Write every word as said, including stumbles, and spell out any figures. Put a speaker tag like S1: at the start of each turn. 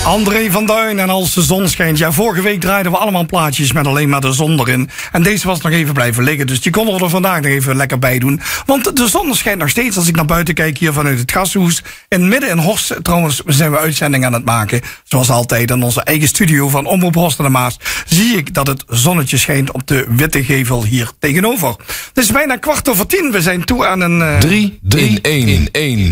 S1: André van Duin en Als de zon schijnt. Ja, vorige week draaiden we allemaal plaatjes met alleen maar de zon erin. En deze was nog even blijven liggen. Dus die konden we er vandaag nog even lekker bij doen. Want de zon schijnt nog steeds als ik naar buiten kijk hier vanuit het Gashuis. En midden in Horst trouwens zijn we uitzendingen aan het maken. Zoals altijd in onze eigen studio van Omroep Horst en de Maas. Zie ik dat het zonnetje schijnt op de witte gevel hier tegenover. Het is bijna kwart over tien. We zijn toe aan een... Uh...
S2: drie, drie, één, één.